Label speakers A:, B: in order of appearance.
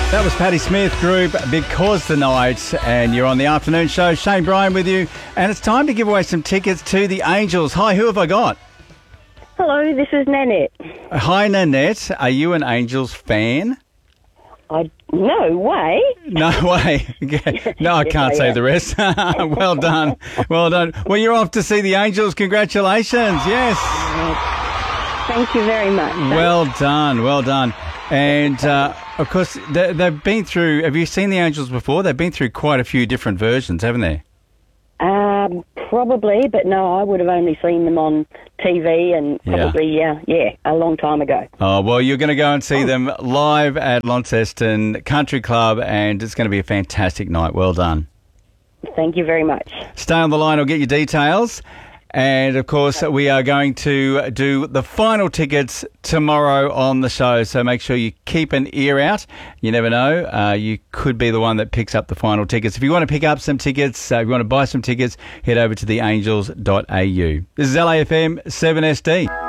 A: That was Patti Smith Group, Because the Night, and you're on the afternoon show. Shane Bryan with you, and it's time to give away some tickets to the Angels. Hi, who have I got?
B: Hello, this is Nanette.
A: Hi, Nanette. Are you an Angels fan?
B: No way.
A: No way. No, I can't say the rest. Well done. Well done. Well, you're off to see the Angels. Congratulations. Yes.
B: Thank you very much.
A: Well done. Well done. And, of course, they've been through... Have you seen the Angels before? They've been through quite a few different versions, haven't they?
B: Probably, but no, I would have only seen them on TV and probably, a long time ago.
A: Oh, well, you're going to go and see them live at Launceston Country Club, and it's going to be a fantastic night. Well done.
B: Thank you very much.
A: Stay on the line. I'll get your details. And, of course, we are going to do the final tickets tomorrow on the show, so make sure you keep an ear out. You never know. You could be the one that picks up the final tickets. If you want to pick up some tickets, if you want to buy some tickets, head over to theangels.au. This is LAFM 7SD.